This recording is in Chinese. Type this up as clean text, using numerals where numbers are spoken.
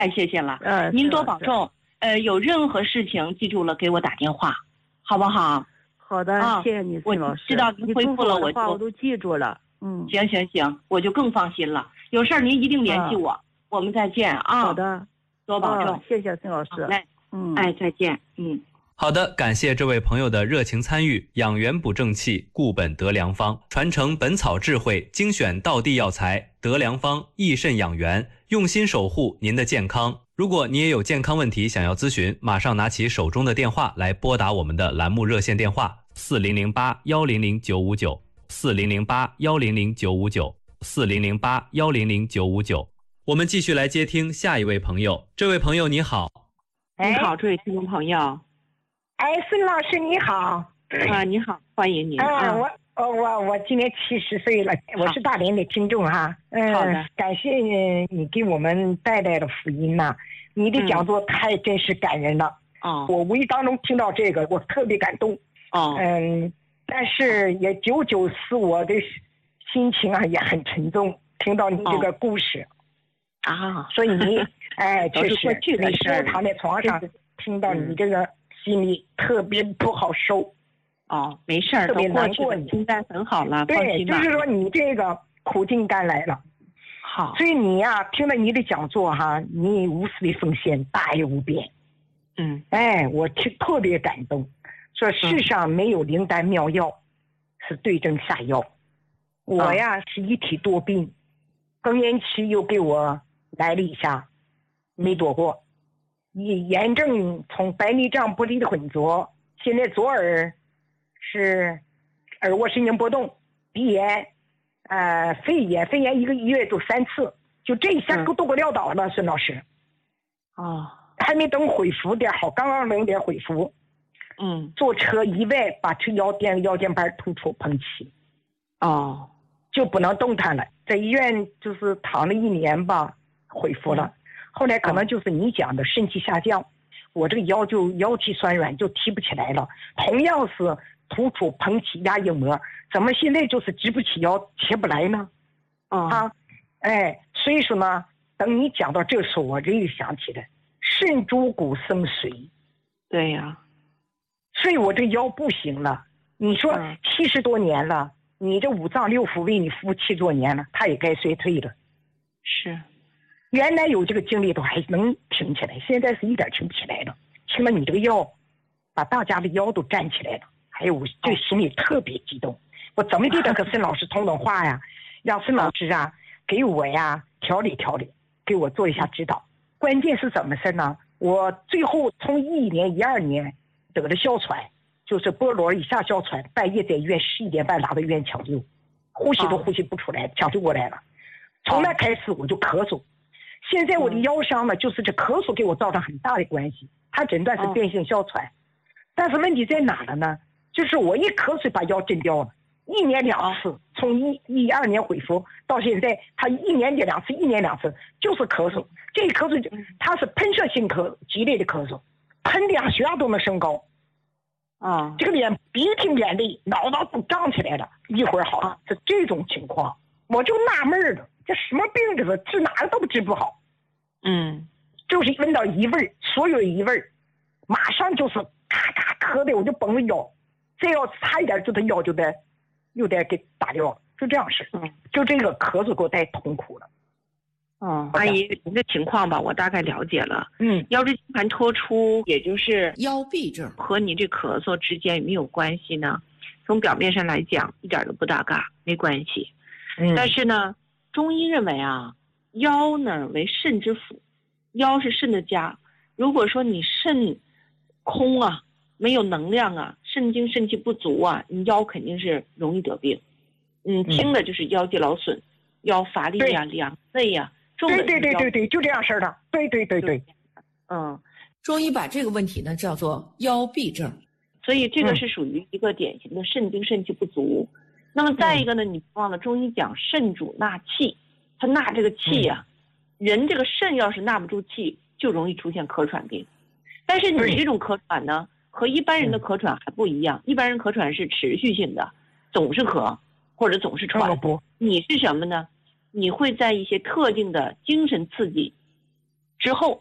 太谢谢了。您多保重。有任何事情记住了给我打电话，好不好？ 好的，谢谢你，孙老师。 我知道您恢复了， 我都记住了。 行，我就更放心了。有事儿您一定联系我，我们再见啊。 好的， 多保重。 谢谢孙老师。 再见。 好的，感谢这位朋友的热情参与。养元补正气，固本得良方，传承本草智慧，精选道地药材，得良方益肾养元，用心守护您的健康。如果你也有健康问题想要咨询，马上拿起手中的电话来拨打我们的栏目热线电话4008-100-959，4008-100-959，4008-100-959。我们继续来接听下一位朋友。这位朋友你好。 你好，这位听众朋友。 孙老师你好。 你好，欢迎您。 我今年70岁了，我是大连的听众哈。 好的， 感谢你给我们带来的福音呐，你的讲座太真实感人了。我无意当中听到这个，我特别感动。但是也久久使我的心情也很沉重，听到你这个故事。所以你确实你躺在床上听到你这个心里特别不好受。 没事儿， 特别难过， 现在很好了。 对，就是说你这个苦尽甘来了。 好， 所以你听了你的讲座你无私的奉献大爱无边。我特别感动，说世上没有灵丹妙药，是对症下药。我是一体多病，更年期又给我来了一下，没躲过。炎症从白内障不利的混浊，现在左耳是耳蜗神经波动，鼻炎，肺炎一个月就3次，就这一下都给我撂倒了，孙老师。还没等恢复点好，刚刚能点恢复。坐车意外把腰间盘突出膨起。就不能动弹了，在医院就是躺了1年吧，恢复了。后来可能就是你讲的肾气下降，我这个腰体酸软，就提不起来了。同样是突出膨起压硬膜，怎么现在就是直不起腰起不来呢？所以说呢，等你讲到这时候，我这又想起来肾主骨生髓。 对呀， 所以我这腰不行了。你说70多年了，你这5脏6腑为你服务7多年了，它也该衰退了。 是， 原来有这个精力都还能挺起来，现在是一点挺不起来了。听了你这个药，把大家的腰都站起来了，还有我这心里特别激动。我怎么地的和孙老师通通话让孙老师给我调理调理，给我做一下指导。关键是怎么事呢？我最后从11年12年得了哮喘，就是波罗以下哮喘，半夜在医院11点半拉到医院抢救，呼吸都呼吸不出来，抢救过来了。从那开始我就咳嗽，现在我的腰伤呢，就是这咳嗽给我造成很大的关系。他诊断是变性哮喘，但是问题在哪了呢？就是我一咳嗽把腰震掉了，1年2次，从12年恢复到现在，他1年2次，1年2次，就是咳嗽。这咳嗽他是喷射性激烈的咳嗽，喷的血压都能升高。这个鼻涕眼泪脑都胀起来了，一会儿好，是这种情况，我就纳闷了，这什么病这是治哪个都治不好。就是闻到异味，所有异味马上就是咔咔咳的，我就绷着腰，再要差一点就他腰又得给打掉了，就这样式。就这个咳嗽给我带痛苦了。 阿姨，您的情况吧，我大概了解了。腰椎间盘突出，也就是腰壁症， 和你这咳嗽之间有没有关系呢？从表面上来讲，一点都不搭嘎，没关系。但是呢，中医认为腰呢为肾之府，腰是肾的家。如果说你肾空没有能量肾精肾气不足你腰肯定是容易得病。轻的就是腰肌劳损，腰乏力两肋对，就这样式的。对。 中医把这个问题呢叫做腰壁症， 所以这个是属于一个典型的肾精肾气不足。那么再一个呢，你不忘了中医讲肾主纳气，它纳这个气人这个肾要是纳不住气，就容易出现咳喘病。但是你这种咳喘呢，和一般人的咳喘还不一样。一般人咳喘是持续性的，总是咳或者总是喘。你是什么呢？你会在一些特定的精神刺激之后